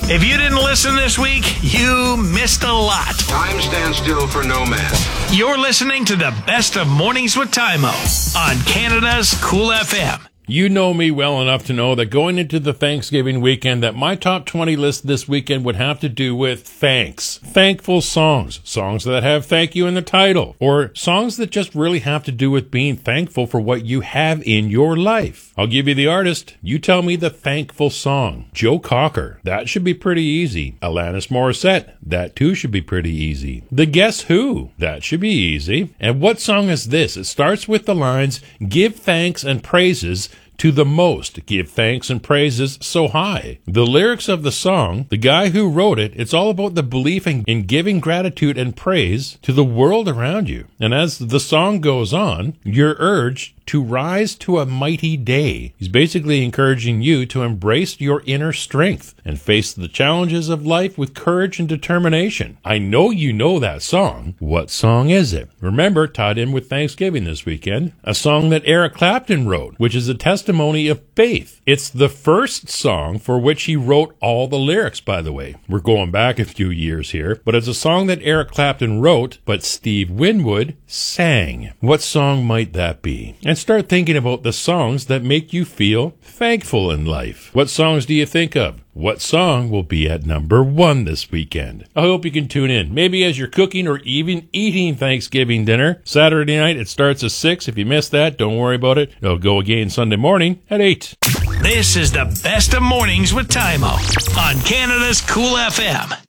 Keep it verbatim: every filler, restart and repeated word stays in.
If you didn't listen this week, you missed a lot. Time stands still for no man. You're listening to the best of Mornings with Tymo on Canada's Cool F M. You know me well enough to know that going into the Thanksgiving weekend that my top twenty list this weekend would have to do with thanks. Thankful songs. Songs that have thank you in the title. Or songs that just really have to do with being thankful for what you have in your life. I'll give you the artist. You tell me the thankful song. Joe Cocker. That should be pretty easy. Alanis Morissette. That too should be pretty easy. The Guess Who. That should be easy. And what song is this? It starts with the lines, "Give thanks and praises to the most, give thanks and praises so high." The lyrics of the song, the guy who wrote it, it's all about the belief in, in giving gratitude and praise to the world around you. And as the song goes on, you're urged to rise to a mighty day. He's basically encouraging you to embrace your inner strength and face the challenges of life with courage and determination. I know you know that song. What song is it? Remember, tied in with Thanksgiving this weekend, a song that Eric Clapton wrote, which is a testimony of faith. It's the first song for which he wrote all the lyrics, by the way. We're going back a few years here, but it's a song that Eric Clapton wrote, but Steve Winwood sang. What song might that be? And start thinking about the songs that make you feel thankful in life. What songs do you think of? What song will be at number one this weekend? I hope you can tune in. Maybe as you're cooking or even eating Thanksgiving dinner. Saturday night, it starts at six. If you missed that, don't worry about it. It'll go again Sunday morning at eight. This is the best of Mornings with Tymo on Canada's Cool F M.